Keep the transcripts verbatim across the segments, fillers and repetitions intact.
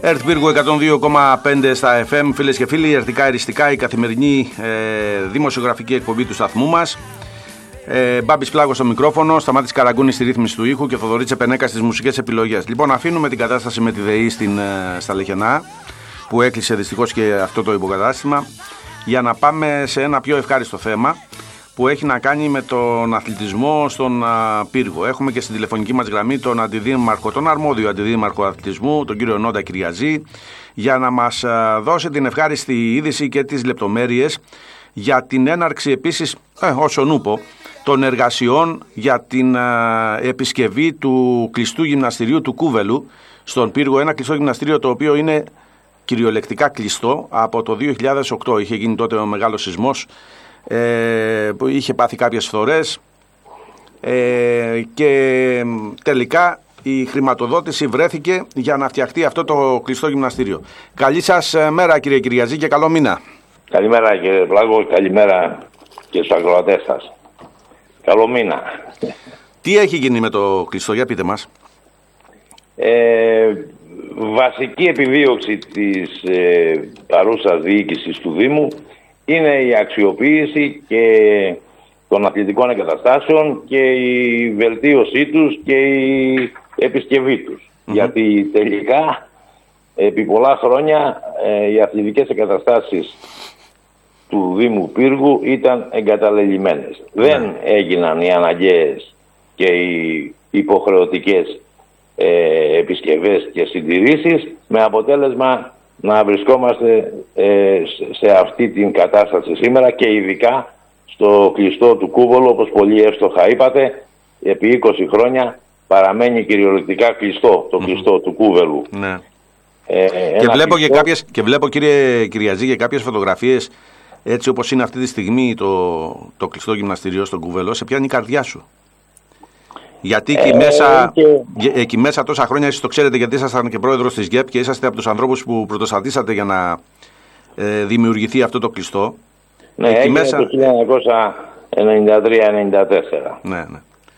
Ερτ Πύργου εκατόν δύο κόμμα πέντε στα εφ εμ, φίλες και φίλοι, ερτικά εριστικά, η καθημερινή ε, δημοσιογραφική εκπομπή του σταθμού μας. Ε, Μπάμπης Πλάγος στο μικρόφωνο, Σταμάτης Καραγκούνης στη ρύθμιση του ήχου και Θοδωρής Επενέκα στις μουσικές επιλογές. Λοιπόν, αφήνουμε την κατάσταση με τη ΔΕΗ στην, ε, στα Λεχενά, που έκλεισε δυστυχώς και αυτό το υποκατάστημα, για να πάμε σε ένα πιο ευχάριστο θέμα που έχει να κάνει με τον αθλητισμό στον α, Πύργο. Έχουμε και στην τηλεφωνική μας γραμμή τον αντιδήμαρχο, τον αρμόδιο αντιδήμαρχο αθλητισμού, τον κύριο Νόντα Κυριαζή, για να μας α, δώσει την ευχάριστη είδηση και τις λεπτομέρειες για την έναρξη επίσης, ε, όσον ούπο, των εργασιών για την α, επισκευή του κλειστού γυμναστηρίου του Κούβελου στον Πύργο. Ένα κλειστό γυμναστήριο το οποίο είναι κυριολεκτικά κλειστό από το δύο χιλιάδες οκτώ. Είχε γίνει τότε ο μεγάλος σεισμός, ε, που είχε πάθει κάποιες φθορές ε, και τελικά η χρηματοδότηση βρέθηκε για να φτιαχτεί αυτό το κλειστό γυμναστήριο. Καλή σας μέρα, κύριε Κυριαζή, και καλό μήνα. Καλημέρα, κύριε Πλάγο, καλημέρα και στους ακροατές σας. Καλό μήνα. Τι έχει γίνει με το κλειστό, για πείτε μας. Ε, βασική επιδίωξη της ε, παρούσας διοίκησης του Δήμου είναι η αξιοποίηση και των αθλητικών εγκαταστάσεων και η βελτίωσή τους και η επισκευή τους. Mm-hmm. Γιατί τελικά επί πολλά χρόνια ε, οι αθλητικές εγκαταστάσεις του Δήμου Πύργου ήταν εγκαταλελειμμένες. Mm-hmm. Δεν έγιναν οι αναγκαίες και οι υποχρεωτικές ε, επισκευές και συντηρήσεις, με αποτέλεσμα να βρισκόμαστε ε, σε αυτή την κατάσταση σήμερα και ειδικά στο κλειστό του Κούβελου, όπως πολύ εύστοχα είπατε, επί είκοσι χρόνια παραμένει κυριολεκτικά κλειστό το κλειστό mm-hmm. του Κούβελου. Ναι. Ε, και, βλέπω κλειστό... και, κάποιες, και βλέπω, κύριε Κυριαζή, και κάποιες φωτογραφίες, έτσι όπως είναι αυτή τη στιγμή το, το κλειστό γυμναστήριο στον Κούβελο, σε πιάνει η καρδιά σου. Γιατί εκεί, ε, μέσα, και... εκεί μέσα τόσα χρόνια, εσείς το ξέρετε γιατί ήσασταν και πρόεδρος της ΓΕΠ και είσαστε από τους ανθρώπους που πρωτοστατήσατε για να ε, δημιουργηθεί αυτό το κλειστό. Ναι, εκεί έγινε μέσα... το χίλια εννιακόσια ενενήντα τρία ενενήντα τέσσερα. Ναι, ναι.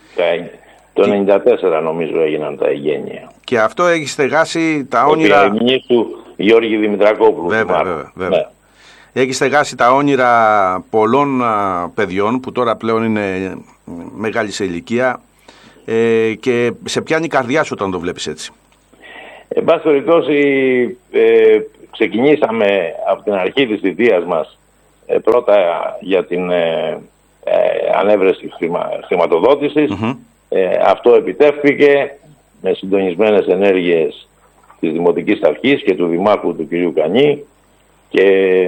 Το ενενήντα τέσσερα νομίζω έγιναν τα εγγένεια. Και αυτό έχει στεγάσει τα όνειρα... Επί ερμηνής του Γιώργη Δημητρακόπουλου. Βέβαια, βέβαια, βέβαια. Ναι. Έχει στεγάσει τα όνειρα πολλών α, παιδιών που τώρα πλέον είναι μεγάλη σε ηλικία. Ε, και σε πιάνει η καρδιά σου όταν το βλέπεις έτσι. Εν πάση περιπτώσει, ε, ξεκινήσαμε από την αρχή της θητείας μας ε, πρώτα για την ε, ε, ανέβρεση χρημα, χρηματοδότησης. Mm-hmm. Ε, αυτό επιτεύχθηκε με συντονισμένες ενέργειες της Δημοτικής Αρχής και του Δημάρχου του κ. Κανή, και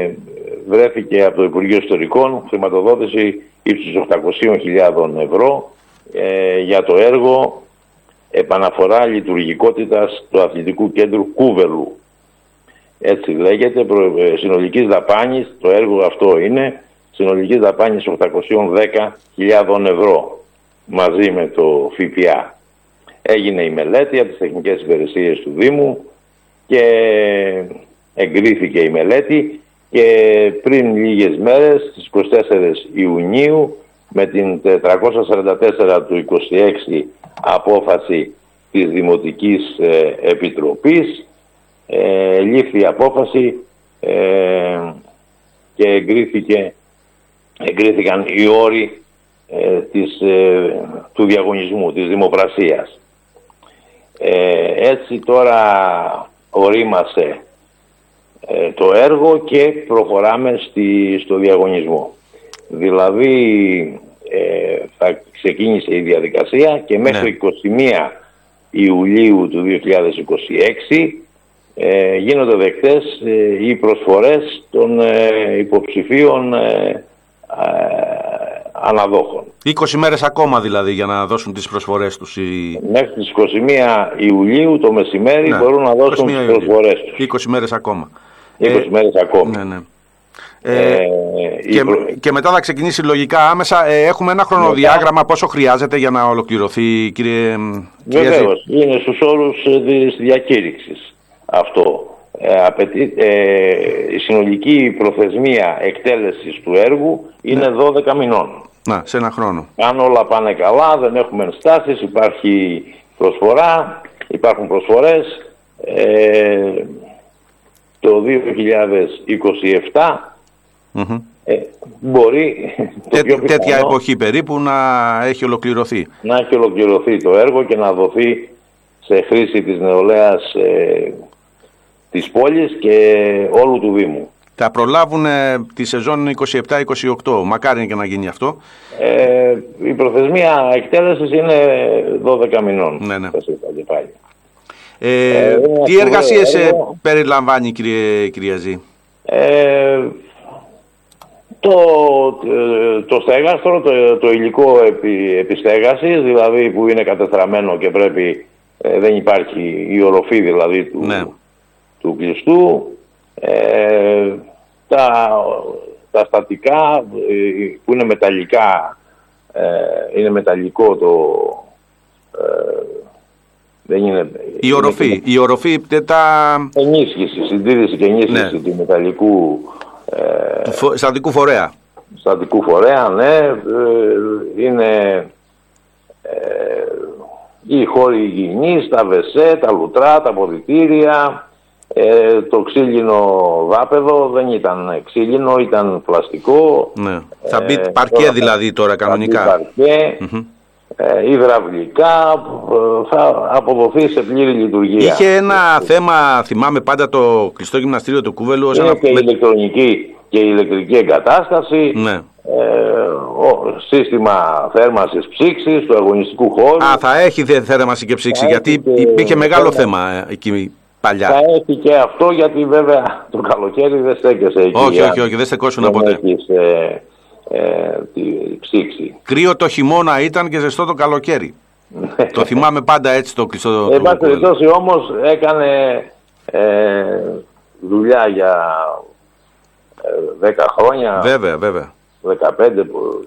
βρέθηκε από το Υπουργείο Ιστορικών χρηματοδότηση ύψους οκτακόσιες χιλιάδες ευρώ Ε, για το έργο επαναφορά λειτουργικότητας του αθλητικού κέντρου Κούβελου. Έτσι λέγεται, προ, ε, συνολικής δαπάνης, το έργο αυτό είναι συνολικής δαπάνης οκτακόσιες δέκα χιλιάδες ευρώ μαζί με το ΦΠΑ. Έγινε η μελέτη από τις τεχνικές υπηρεσίες του Δήμου και εγκρίθηκε η μελέτη, και πριν λίγες μέρες, στις εικοστή τέταρτη Ιουνίου, με την τετρακόσια σαράντα τέσσερα του είκοσι έξι απόφαση της Δημοτικής ε, Επιτροπής, ε, λήφθη η απόφαση ε, και εγκρίθηκε, εγκρίθηκαν οι όροι ε, της, ε, του διαγωνισμού, της δημοπρασίας. Ε, έτσι τώρα ορίμασε ε, το έργο και προχωράμε στη, στο διαγωνισμό. Δηλαδή ε, θα ξεκίνησε η διαδικασία και μέχρι ναι. εικοστή πρώτη Ιουλίου του δύο χιλιάδες είκοσι έξι ε, γίνονται δεκτές ε, οι προσφορές των ε, υποψηφίων ε, ε, αναδόχων. είκοσι μέρες ακόμα δηλαδή για να δώσουν τις προσφορές τους. Οι... Μέχρι τις εικοστή πρώτη Ιουλίου το μεσημέρι ναι. μπορούν να δώσουν τις προσφορές τους. είκοσι μέρες ακόμα. είκοσι ε, μέρες ακόμα. Ναι, ναι. Ε, ε, και, προ... και μετά θα ξεκινήσει λογικά άμεσα. Ε, έχουμε ένα χρονοδιάγραμμα μετά... πόσο χρειάζεται για να ολοκληρωθεί, κύριε Βεβαίως, είναι στους όρους ε, της διακήρυξης αυτό. Ε, απαιτεί, ε, η συνολική προθεσμία εκτέλεσης του έργου είναι ναι. δώδεκα μηνών. Να, σε ένα χρόνο. Αν όλα πάνε καλά, δεν έχουμε ενστάσεις, υπάρχει προσφορά, υπάρχουν προσφορές, ε, το δύο χιλιάδες είκοσι επτά mm-hmm. ε, μπορεί Τέ, το τέτοια εποχή περίπου να έχει ολοκληρωθεί. Να έχει ολοκληρωθεί το έργο και να δοθεί σε χρήση της νεολαίας ε, της πόλης και όλου του Δήμου. Θα προλάβουν ε, τη σεζόν είκοσι επτά είκοσι οκτώ. Μακάρι και να γίνει αυτό. Ε, η προθεσμία εκτέλεσης είναι δώδεκα μηνών. Ναι, ναι. Ε, ε, τι εργασίες ε, περιλαμβάνει, κύριε Κυριαζή? Ε, το, το στέγαστρο, το, το υλικό επι, επιστέγασης, δηλαδή που είναι κατεστραμμένο και πρέπει, ε, δεν υπάρχει η οροφή δηλαδή του, ναι. του κλειστού. Ε, τα, τα στατικά ε, που είναι μεταλλικά, ε, είναι μεταλλικό το... Ε, δεν είναι, η οροφή, είναι, η οροφή τα... ενίσχυση, συντήρηση και ενίσχυση ναι. του μεταλλικού ε, του φο, στατικού φορέα. Στατικού φορέα, ναι, ε, είναι ε, οι χώροι υγιεινής, τα βεσέ, τα λουτρά, τα ποδητήρια. Ε, το ξύλινο δάπεδο δεν ήταν ξύλινο, ήταν πλαστικό. Ναι. Θα μπει ε, παρκέ τώρα, δηλαδή τώρα κανονικά. Θα μπει παρκέ, mm-hmm. ε, υδραυλικά, θα αποδοθεί σε πλήρη λειτουργία. Είχε ένα θέμα, θυμάμαι πάντα, το κλειστό γυμναστήριο του Κούβελου. Είναι και με... ηλεκτρονική και ηλεκτρική εγκατάσταση. Ναι. Ε, ο, σύστημα θέρμανσης ψήξης του αγωνιστικού χώρου. Α, θα έχει θέρμανση και ψήξη, θα γιατί και... υπήρχε μεγάλο θέμα ε, εκεί. Παλιά. Θα έχει και αυτό, γιατί βέβαια το καλοκαίρι δεν στέκεσαι εκεί. Όχι, όχι, όχι, δεν στεκόσουν ποτέ. Έχεις ε, ε, τη ψήξη. Κρύο το χειμώνα ήταν και ζεστό το καλοκαίρι. Το θυμάμαι πάντα έτσι το κλειστό. Εν πάση περιπτώσει όμως έκανε ε, δουλειά για ε, δέκα χρόνια. Βέβαια, βέβαια. δεκαπέντε που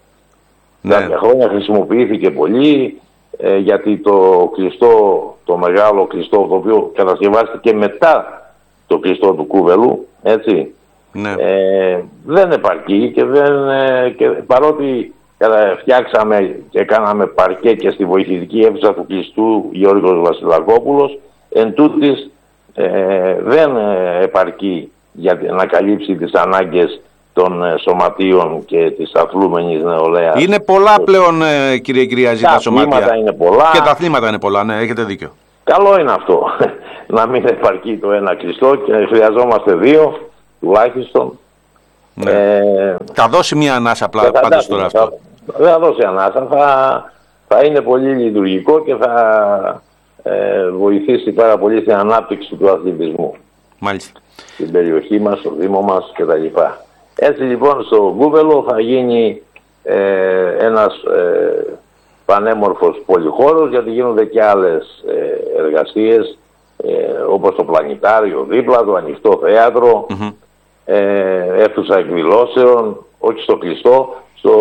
ναι. κάποια χρόνια χρησιμοποιήθηκε πολύ. Ε, γιατί το κλειστό, το μεγάλο κλειστό, το οποίο κατασκευάστηκε μετά το κλειστό του Κούβελου, έτσι, ναι. ε, δεν επαρκεί και, δεν, ε, και παρότι φτιάξαμε και κάναμε παρκέ και στη βοηθητική αίθουσα του κλειστού Γιώργος Βασιλακόπουλος, εν τούτης ε, δεν επαρκεί για να καλύψει τις ανάγκες των σωματείων και της αθλούμενης νεολαίας. Είναι πολλά πλέον, κύριε Κυριαζή, τα σωματεία. Είναι πολλά. Και τα αθλήματα είναι πολλά, ναι, έχετε δίκιο. Καλό είναι αυτό, να μην επαρκεί το ένα κλειστό και χρειαζόμαστε δύο, τουλάχιστον. Ναι. Ε, θα δώσει μια ανάσα απλά, πάντως τώρα αυτό. Δεν θα δώσει ανάσα, θα, θα είναι πολύ λειτουργικό και θα ε, βοηθήσει πάρα πολύ στην ανάπτυξη του αθλητισμού. Μάλιστα. Στην περιοχή μας, στο Δήμο μας κτλ. Έτσι λοιπόν στο Κούβελο θα γίνει ε, ένας ε, πανέμορφος πολυχώρος, γιατί γίνονται και άλλες ε, εργασίες ε, όπως το πλανητάριο δίπλα, το ανοιχτό θέατρο, mm-hmm. ε, αίθουσα εκδηλώσεων, όχι στο κλειστό, στο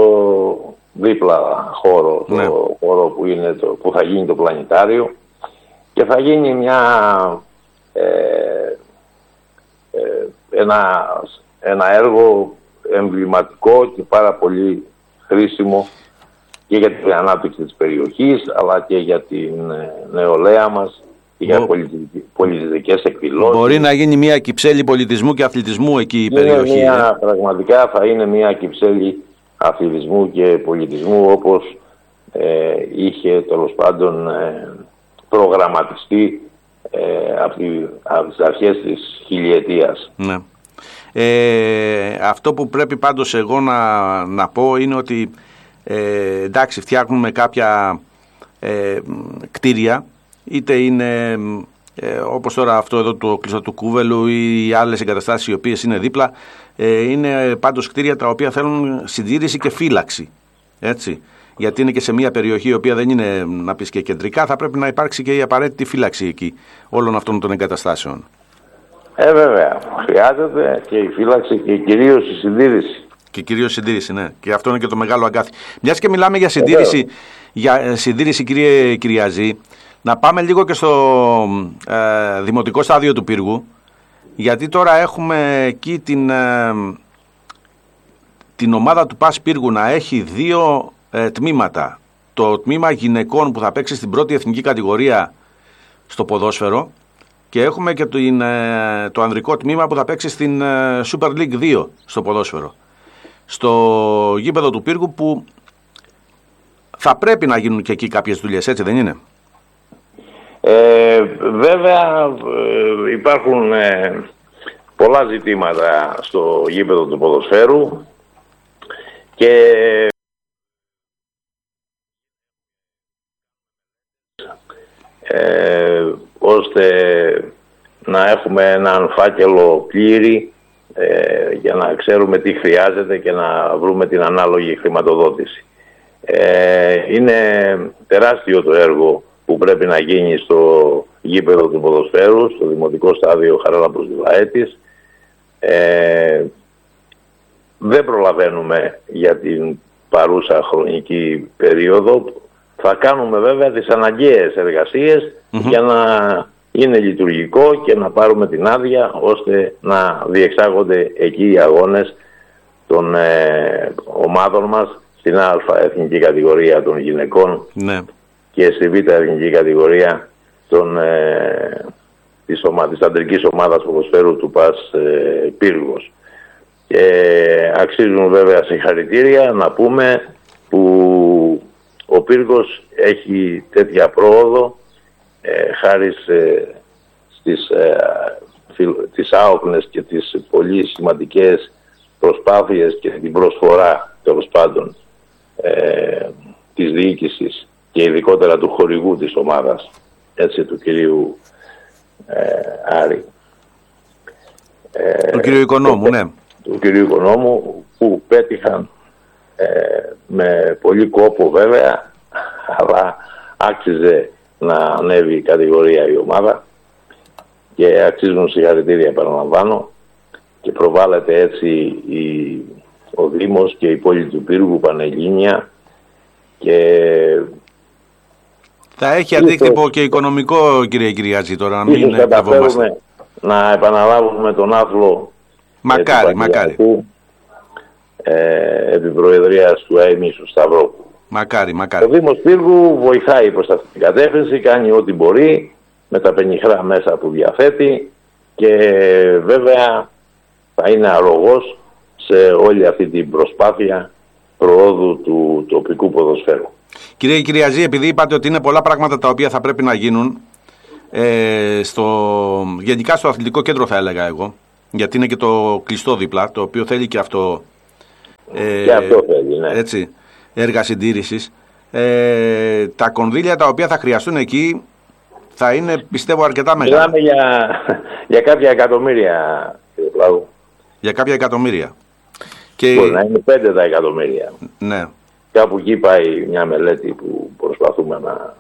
δίπλα χώρο, ναι. το χώρο που, είναι το, που θα γίνει το πλανητάριο, και θα γίνει μια ε, ε, ένα ένα έργο εμβληματικό και πάρα πολύ χρήσιμο και για την ανάπτυξη της περιοχής, αλλά και για την νεολαία μας και για πολιτιστικές εκδηλώσεις. Μπορεί να γίνει μια Κυψέλη πολιτισμού και αθλητισμού εκεί η είναι περιοχή. Μια, ε? Πραγματικά θα είναι μια Κυψέλη αθλητισμού και πολιτισμού, όπως ε, είχε τέλος πάντων ε, προγραμματιστεί ε, από, τη, από τις αρχές της χιλιετίας. Ναι. Ε, αυτό που πρέπει πάντως εγώ να, να πω είναι ότι ε, εντάξει, φτιάχνουμε κάποια ε, κτίρια, είτε είναι ε, όπως τώρα αυτό εδώ το κλειστό του Κούβελου ή άλλες εγκαταστάσεις οι οποίες είναι δίπλα, ε, είναι πάντως κτίρια τα οποία θέλουν συντήρηση και φύλαξη, έτσι, γιατί είναι και σε μια περιοχή η οποία δεν είναι, να πεις, και κεντρικά, θα πρέπει να υπάρξει και η απαραίτητη φύλαξη εκεί όλων αυτών των εγκαταστάσεων. Ε, βέβαια. Χρειάζεται και η φύλαξη και κυρίως η συντήρηση. Και κυρίως η συντήρηση, ναι. Και αυτό είναι και το μεγάλο αγκάθι. Μιας και μιλάμε για συντήρηση, για συντήρηση, κύριε Κυριαζή, να πάμε λίγο και στο ε, δημοτικό στάδιο του Πύργου, γιατί τώρα έχουμε εκεί την, ε, την ομάδα του ΠΑΣ Πύργου να έχει δύο ε, τμήματα. Το τμήμα γυναικών που θα παίξει στην πρώτη εθνική κατηγορία στο ποδόσφαιρο, και έχουμε και την, το ανδρικό τμήμα που θα παίξει στην Super League δύο στο ποδόσφαιρο. Στο γήπεδο του Πύργου, που θα πρέπει να γίνουν και εκεί κάποιες δουλειές, έτσι δεν είναι? Ε, βέβαια ε, υπάρχουν ε, πολλά ζητήματα στο γήπεδο του ποδοσφαίρου και ε, ώστε να έχουμε έναν φάκελο πλήρη ε, για να ξέρουμε τι χρειάζεται και να βρούμε την ανάλογη χρηματοδότηση. Ε, είναι τεράστιο το έργο που πρέπει να γίνει στο γήπεδο του ποδοσφαίρου, στο Δημοτικό Στάδιο Χαράλαμπος Βιλαέτης. Ε, δεν προλαβαίνουμε για την παρούσα χρονική περίοδο. Θα κάνουμε βέβαια τις αναγκαίες εργασίες mm-hmm. για να είναι λειτουργικό και να πάρουμε την άδεια ώστε να διεξάγονται εκεί οι αγώνες των ε, ομάδων μας στην Α εθνική κατηγορία των γυναικών ναι. και στη Β εθνική κατηγορία των, ε, της, ομα, της αντρικής ομάδας ποδοσφαίρου του ΠΑΣ ε, Πύργος. Και αξίζουν βέβαια συγχαρητήρια να πούμε που ο Πύργος έχει τέτοια πρόοδο ε, χάρη σε, στις ε, φιλ, τις άοκνες και τις πολύ σημαντικές προσπάθειες και την προσφορά τέλος πάντων ε, της διοίκησης και ειδικότερα του χορηγού της ομάδας, έτσι, του κυρίου ε, Άρη. Ε, του κυρίου Οικονόμου, ναι. Του κυρίου Οικονόμου, που πέτυχαν ε, με πολύ κόπο βέβαια, αλλά άξιζε να ανέβει η κατηγορία η ομάδα και αξίζουν συγχαρητήρια, επαναλαμβάνω, και προβάλλεται έτσι η, ο Δήμος και η πόλη του Πύργου πανελλήνια και θα έχει αντίκτυπο και οικονομικό, κύριε Κυριάτζη, τώρα να μην καταφέρουμε να επαναλάβουμε τον άθλο μακάρι, μακάρι ε, επί προεδρίας του Αημίσου Σταυρόπουλου. Μακάρι, μακάρι. Ο Δήμος Πύργου βοηθάει προς αυτή την κατεύθυνση, κάνει ό,τι μπορεί με τα πενιχρά μέσα που διαθέτει και βέβαια θα είναι αρρωγός σε όλη αυτή την προσπάθεια προόδου του τοπικού ποδοσφαίρου. Κύριε Κυριαζή, επειδή είπατε ότι είναι πολλά πράγματα τα οποία θα πρέπει να γίνουν ε, στο, γενικά στο αθλητικό κέντρο, θα έλεγα εγώ, γιατί είναι και το κλειστό δίπλα, το οποίο θέλει και αυτό, ε, και αυτό θέλει, ναι. έτσι, έργα συντήρησης. Ε, τα κονδύλια τα οποία θα χρειαστούν εκεί θα είναι, πιστεύω, αρκετά μεγάλα. Μιλάμε για, για κάποια εκατομμύρια, κύριε Πλάγου. Για κάποια εκατομμύρια. Και... μπορεί να είναι πέντε τα εκατομμύρια. Ναι. Κάπου εκεί πάει μια μελέτη που προσπαθούμε να...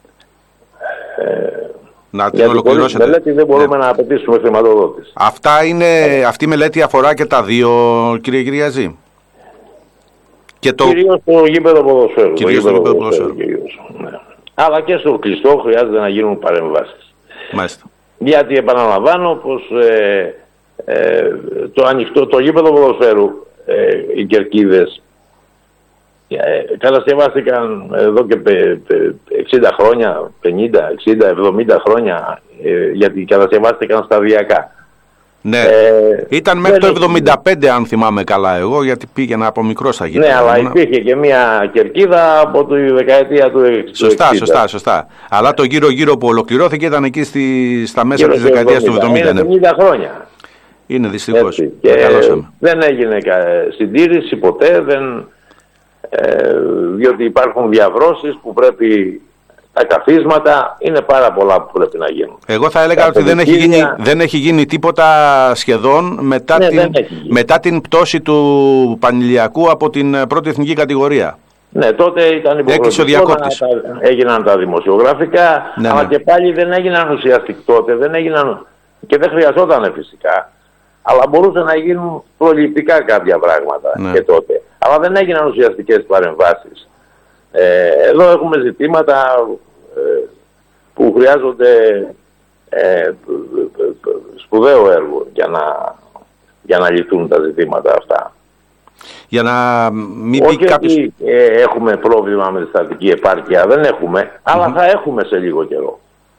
Ε, να την ολοκληρώσετε. Για μελέτη δεν μπορούμε ναι. να απαιτήσουμε χρηματοδότηση. Αυτά είναι, αυτή η μελέτη αφορά και τα δύο, κύριε Κυριαζή. Και το... Κυρίως στο γήπεδο ποδοσφαίρου. Κυρίως στο γήπεδο ποδοσφαίρου. Ναι. Αλλά και στο κλειστό χρειάζεται να γίνουν παρεμβάσεις. Μάλιστα. Γιατί επαναλαμβάνω πως ε, ε, το ανοιχτό, το γήπεδο ποδοσφαίρου, ε, οι κερκίδες ε, κατασκευάστηκαν εδώ και πε, πε, εξήντα χρόνια, πενήντα, εξήντα, εβδομήντα χρόνια, ε, γιατί κατασκευάστηκαν σταδιακά. Ναι, ε, ήταν μέχρι το εβδομήντα πέντε αν θυμάμαι καλά εγώ, γιατί πήγαινα από μικρός θα γίνει. Ναι, αλλά υπήρχε και μια κερκίδα από τη δεκαετία του εξήντα. Σωστά, σωστά, σωστά. Αλλά το γύρω-γύρω που ολοκληρώθηκε ήταν εκεί στη, στα μέσα της δεκαετίας του εβδομήντα. Είναι πενήντα χρόνια. Είναι δυστυχώς. Δεν έγινε συντήρηση ποτέ, δεν, ε, διότι υπάρχουν διαβρώσεις που πρέπει... Τα καθίσματα, είναι πάρα πολλά που πρέπει να γίνουν. Εγώ θα έλεγα ότι δεν έχει, γίνει, δεν έχει γίνει τίποτα σχεδόν μετά, ναι, την, μετά την πτώση του Πανηλιακού από την πρώτη εθνική κατηγορία. Ναι, τότε ήταν υποχρεωτικό, έγιναν τα δημοσιογραφικά, ναι, αλλά ναι. και πάλι δεν έγιναν ουσιαστικά τότε, δεν έγιναν, και δεν χρειαζόταν φυσικά, αλλά μπορούσαν να γίνουν προληπτικά κάποια πράγματα ναι. και τότε. Αλλά δεν έγιναν ουσιαστικές παρεμβάσεις. Ε, εδώ έχουμε ζητήματα ε, που χρειάζονται ε, σπουδαίο έργο για να, για να λυθούν τα ζητήματα αυτά. Για να μην όχι πει κάποιος... ότι ε, έχουμε πρόβλημα με τη στατική επάρκεια, δεν έχουμε, mm-hmm. αλλά θα έχουμε σε λίγο καιρό.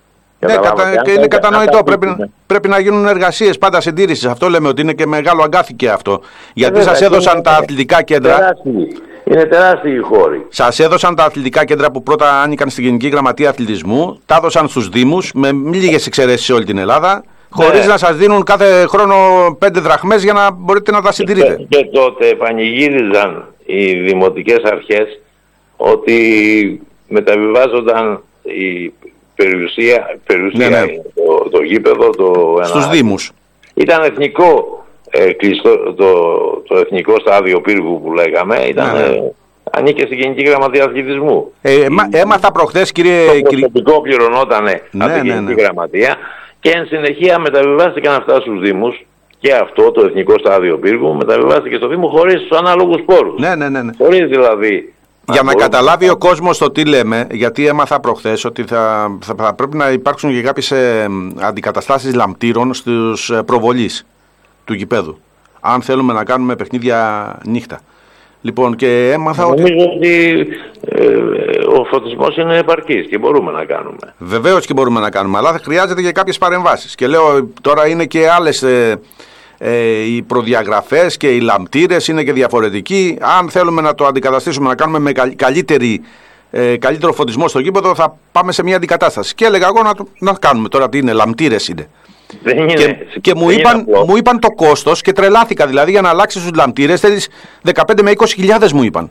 Ναι, κατα... και είναι κατανοητό. Πρέπει, πρέπει να γίνουν εργασίες πάντα συντήρησης. Αυτό λέμε ότι είναι και μεγάλο αγκάθι και αυτό. Γιατί σας έδωσαν τα αθλητικά κέντρα. Τεράστιοι. Είναι τεράστιοι οι χώροι. Σας έδωσαν τα αθλητικά κέντρα που πρώτα άνοικαν στην Γενική Γραμματεία Αθλητισμού, τα έδωσαν στους Δήμους με λίγες εξαιρέσεις σε όλη την Ελλάδα, χωρίς ναι. να σας δίνουν κάθε χρόνο πέντε δραχμές για να μπορείτε να τα συντηρείτε. Και, και τότε πανηγύριζαν οι δημοτικές αρχές ότι μεταβιβάζονταν η περιουσία, περιουσία ναι, ναι. Το, το γήπεδο, το στους ένα, Δήμους. Ήταν εθνικό. Ε, κλειστό, το, το εθνικό στάδιο πύργου που λέγαμε ήταν, ναι, ναι. Ε, ανήκε στην Γενική Γραμματεία Αθλητισμού. Ε, έμα, έμαθα προχθές, κύριε... Το προσωπικό πληρωνόταν ναι, από την Γενική ναι, ναι. Γραμματεία και εν συνεχεία μεταβιβάστηκαν αυτά στους Δήμους και αυτό το εθνικό στάδιο πύργου μεταβιβάστηκε στο Δήμο χωρίς τους ανάλογους πόρους. Ναι, ναι, ναι, ναι. Χωρίς δηλαδή... Για να καταλάβει ο κόσμος το τι λέμε, γιατί έμαθα προχθές ότι θα, θα, θα πρέπει να υπάρξουν και κάποιες ε, αντικαταστάσεις λαμπτήρων στους ε, προβολείς του γηπέδου. Αν θέλουμε να κάνουμε παιχνίδια νύχτα. Λοιπόν, και έμαθα Νομίζω ότι... Νομίζω ότι ε, ο φωτισμός είναι επαρκής και μπορούμε να κάνουμε. Βεβαίως και μπορούμε να κάνουμε, αλλά χρειάζεται και κάποιες παρεμβάσεις. Και λέω, τώρα είναι και άλλες... Ε, Ε, οι προδιαγραφές και οι λαμπτήρες είναι και διαφορετικοί. Αν θέλουμε να το αντικαταστήσουμε, να κάνουμε με καλύτερη, ε, καλύτερο φωτισμό στο γήπεδο, θα πάμε σε μια αντικατάσταση. Και έλεγα εγώ να, το, να κάνουμε τώρα τι είναι, λαμπτήρες είναι. Δεν είναι και και μου, είπαν, μου είπαν το κόστος και τρελάθηκα, δηλαδή για να αλλάξεις τους λαμπτήρες θέλεις δεκαπέντε με είκοσι χιλιάδες μου είπαν.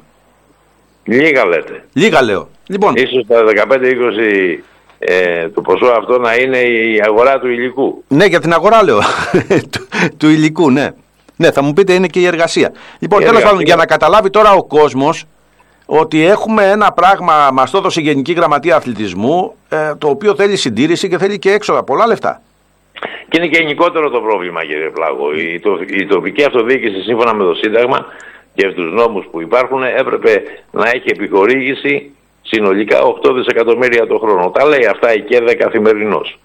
Λίγα λέτε. Λίγα λέω. Λοιπόν, ίσως τα δεκαπέντε με είκοσι Ε, το ποσό αυτό να είναι η αγορά του υλικού. Ναι, για την αγορά λέω. του, του υλικού, ναι. Ναι, θα μου πείτε είναι και η εργασία. Λοιπόν, τέλος πάντων, για να καταλάβει τώρα ο κόσμος ότι έχουμε ένα πράγμα, μας το έδωσε η Γενική Γραμματεία Αθλητισμού, ε, το οποίο θέλει συντήρηση και θέλει και έξοδα, πολλά λεφτά. Και είναι και γενικότερο το πρόβλημα, κύριε Πλάγο. Η, το, η τοπική αυτοδιοίκηση, σύμφωνα με το Σύνταγμα και στους νόμους που υπάρχουν, έπρεπε να έχει επιχορήγηση συνολικά οκτώ δισεκατομμύρια το χρόνο. Τα λέει αυτά η ΚΕΔΕ καθημερινώς.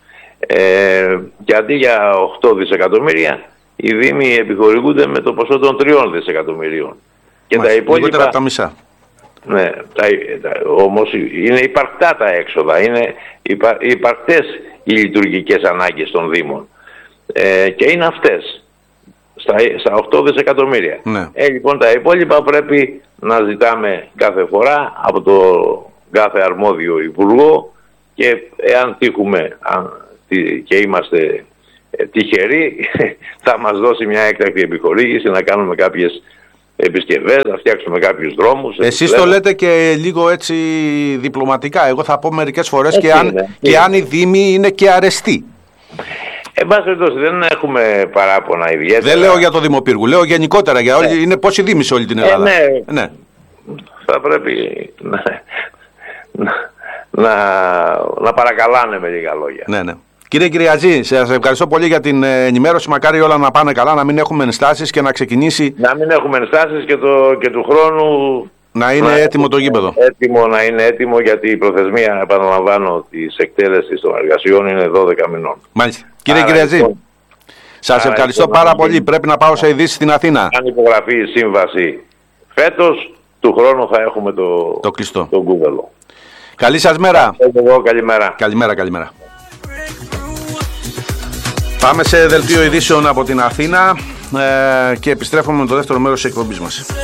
Ε, και αντί για οκτώ δισεκατομμύρια, οι Δήμοι επιχορηγούνται με το ποσό των τριών δισεκατομμυρίων. Και Μας, τα υπόλοιπα... από τα μισά. Ναι, τα, τα, όμως είναι υπαρκτά τα έξοδα, είναι υπα, υπαρκτές οι λειτουργικές ανάγκες των Δήμων. Ε, και είναι αυτές, στα, στα οκτώ δισεκατομμύρια. Ναι. Ε, λοιπόν, τα υπόλοιπα πρέπει να ζητάμε κάθε φορά από το κάθε αρμόδιο υπουργό και εάν τύχουμε αν, και είμαστε ε, τυχεροί θα μας δώσει μια έκτακτη επιχορήγηση να κάνουμε κάποιες επισκευές, να φτιάξουμε κάποιους δρόμους. Εσείς το λέτε και λίγο έτσι διπλωματικά. Εγώ θα πω μερικές φορές έτσι και, αν, είναι, και αν οι Δήμοι είναι και αρεστοί. Εν πάση περιπτώσει, δεν έχουμε παράπονα ιδιαίτερα. Δεν λέω για το Δημοπύργου, λέω γενικότερα. Για όλη, ναι. Είναι πόσοι Δήμοι σε όλη την Ελλάδα. Ε, ναι. ναι. Θα πρέπει να, να, να παρακαλάνε με λίγα λόγια. Ναι, ναι. Κύριε Κυριαζή, σας ευχαριστώ πολύ για την ενημέρωση. Μακάρι όλα να πάνε καλά, να μην έχουμε ενστάσεις και να ξεκινήσει. Να μην έχουμε ενστάσεις και, το, και του χρόνου. Να είναι να έτοιμο το γήπεδο. Έτοιμο, να είναι έτοιμο, γιατί η προθεσμία, επαναλαμβάνω, της εκτέλεσης των εργασιών είναι δώδεκα μηνών. Μάλιστα. Κύριε Κυριαζή, λοιπόν, σας ευχαριστώ λοιπόν, πάρα πολύ. Πρέπει να πάω σε ειδήσεις στην Αθήνα. Αν υπογραφεί η σύμβαση φέτος, του χρόνου θα έχουμε το, το κλειστό. Το κούβελο. Καλή σας μέρα. Εγώ, καλημέρα. Καλημέρα, καλημέρα. Πάμε σε δελτίο ειδήσεων από την Αθήνα ε, και επιστρέφουμε με το δεύτερο μέρος της εκπομπής μας.